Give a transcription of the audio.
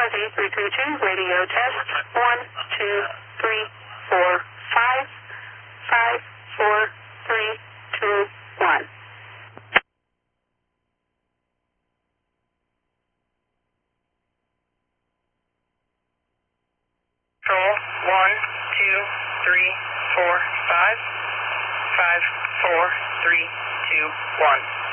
322, radio test. 1, 2, 3, 4, 5, 5, 4, 3, 2, 1. Control 1, 2, 3, 4, 5, 5, 4, 3, 2, 1.